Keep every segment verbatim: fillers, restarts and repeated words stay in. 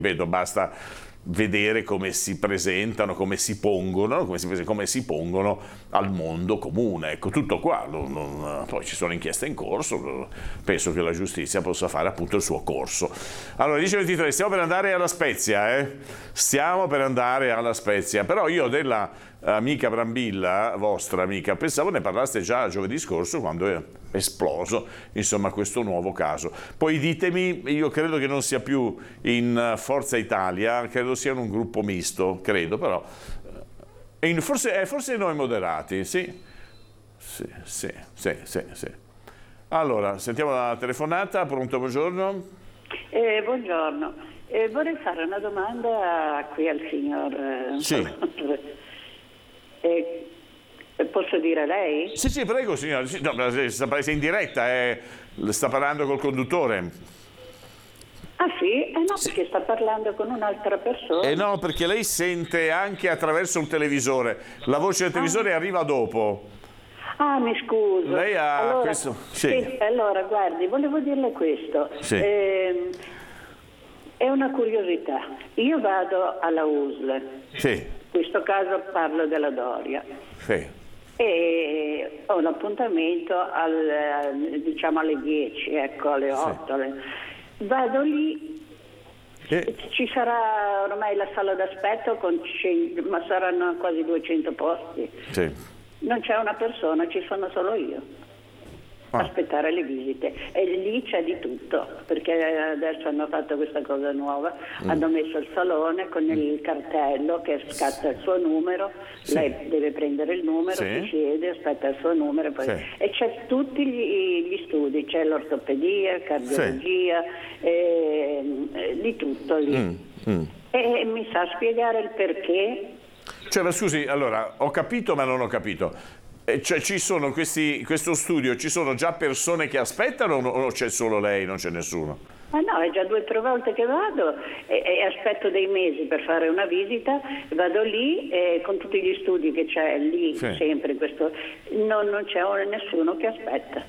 Vedo, basta vedere come si presentano, come si pongono, come si, come si pongono al mondo comune. Ecco, tutto qua. Non, non, poi ci sono inchieste in corso, penso che la giustizia possa fare appunto il suo corso. Allora, dice ventitré, stiamo per andare alla Spezia, eh? Stiamo per andare alla Spezia, però io della amica Brambilla, vostra amica, pensavo ne parlaste già giovedì scorso quando è esploso, insomma, questo nuovo caso. Poi ditemi, io credo che non sia più in Forza Italia, credo sia in un gruppo misto, credo, però in, forse, eh, forse noi moderati, sì? Sì, sì, sì, sì, sì. Allora, sentiamo la telefonata, pronto, buongiorno? Eh, buongiorno, eh, vorrei fare una domanda qui al signor... Eh, sì. Eh, posso dire lei? Sì, sì, prego signora. Sì, no, sei in diretta, eh, sta parlando col conduttore. Ah sì? Eh no, sì. Perché sta parlando con un'altra persona. Eh no, perché lei sente anche attraverso il televisore. La voce del televisore ah. arriva dopo. Ah, mi scuso. Lei ha allora, questo... Sì. sì, allora, guardi, volevo dirle questo. Sì. Eh, è una curiosità. Io vado alla U S L. Sì. In questo caso parlo della Doria. Sì. E ho un appuntamento al, diciamo alle dieci, ecco, alle otto. Sì. Vado lì, e... ci sarà ormai la sala d'aspetto, con cento, ma saranno quasi duecento posti. Sì. Non c'è una persona, ci sono solo io. Ah. Aspettare le visite, e lì c'è di tutto, perché adesso hanno fatto questa cosa nuova, mm. hanno messo il salone con il cartello che scatta il suo numero, sì. Lei deve prendere il numero, sì. Si siede, aspetta il suo numero, poi... sì. E c'è tutti gli, gli studi, c'è l'ortopedia, cardiologia, sì. e, di tutto lì. Mm. Mm. E mi sa spiegare il perché? Cioè, ma scusi, allora, ho capito ma non ho capito. Cioè, ci sono questi, questo studio, ci sono già persone che aspettano o c'è solo lei, non c'è nessuno? Ma no, è già due o tre volte che vado e, e aspetto dei mesi per fare una visita, vado lì e con tutti gli studi che c'è lì, sì. Sempre questo, non, non c'è nessuno che aspetta.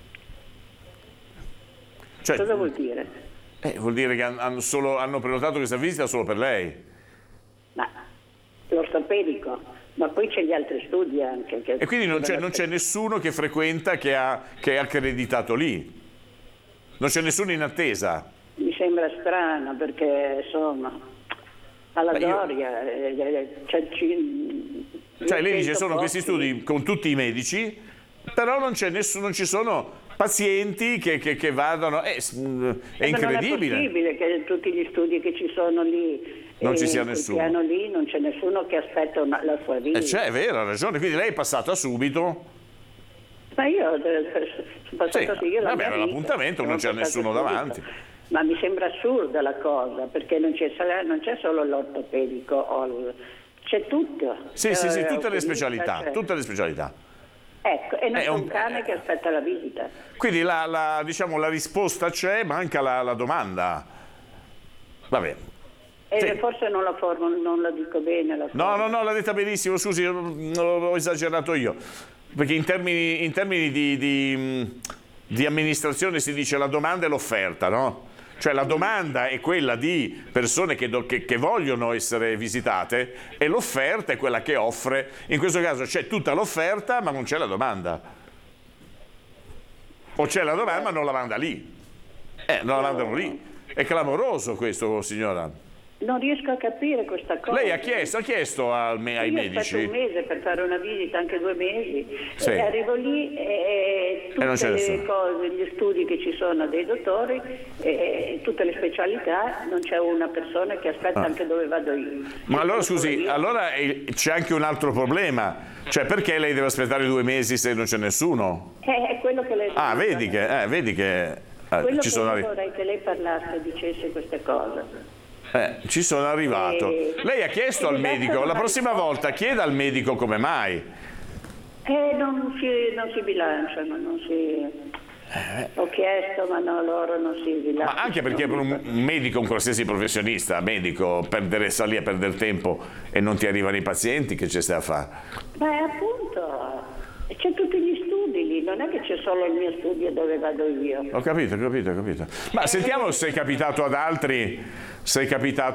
Cioè, cosa vuol dire? Eh, vuol dire che hanno, solo, hanno prenotato questa visita solo per lei? Ma l'ortopedico. Ma poi c'è gli altri studi anche. Che e quindi non c'è, non c'è nessuno che frequenta, che, ha, che è accreditato lì? Non c'è nessuno in attesa? Mi sembra strano perché insomma, alla Beh, Doria io... c'è... Cioè lei dice sono questi studi con tutti i medici, però non, c'è nessuno, non ci sono pazienti che, che, che vadano... Eh, è eh, incredibile. Non è possibile che tutti gli studi che ci sono lì... Non ci sia nessuno. Piano lì non c'è nessuno che aspetta una, la sua visita. Eh, c'è, è vero, ha ragione. Quindi lei è passata subito. Ma io sono passata sì, sì, io vabbè, all'appuntamento non c'è nessuno subito. Davanti. Ma mi sembra assurda la cosa, perché non c'è, non c'è solo l'ortopedico, c'è tutto. Sì, sì, sì, tutte le specialità, c'è. tutte le specialità. Ecco, e non c'è un, un cane che aspetta la visita. Quindi la, la, diciamo, la risposta c'è, manca la, la domanda. Va bene. E sì. Forse non la formo, non la dico bene. La no, no, no, l'ha detta benissimo, scusi, ho esagerato io. Perché in termini, in termini di, di, di amministrazione si dice la domanda e l'offerta, no? Cioè la domanda è quella di persone che, do, che, che vogliono essere visitate e l'offerta è quella che offre. In questo caso c'è tutta l'offerta ma non c'è la domanda. O c'è la domanda ma non la manda lì. Eh, non la mandano lì. È clamoroso questo, signora. Non riesco a capire questa cosa. Lei ha chiesto, ha chiesto al, ai Io medici? Io aspetto un mese per fare una visita, anche due mesi, sì. E arrivo lì e tutte e le cose, gli studi che ci sono dei dottori, e tutte le specialità, non c'è una persona che aspetta ah. anche dove vado io. Ma allora scusi, io. allora c'è anche un altro problema, cioè perché lei deve aspettare due mesi se non c'è nessuno? Eh, è quello che lei... Ah, vedi che, eh, vedi che eh, quello ci che sono... io vorrei che lei parlasse, dicesse queste cose. Eh, ci sono arrivato. E... Lei ha chiesto al medico, la prossima volta chieda al medico come mai. Eh, non si, non si bilanciano, non si... Eh. Ho chiesto, ma no, loro non si bilanciano. Ma anche perché per un medico, un qualsiasi professionista, medico, perdere, sta lì a perdere tempo e non ti arrivano i pazienti, che ci stai a fare? Beh, appunto, c'è tutti gli studi lì, non è che c'è solo il mio studio dove vado io. Ho capito, ho capito, ho capito. Ma sentiamo se è capitato ad altri, se è capitato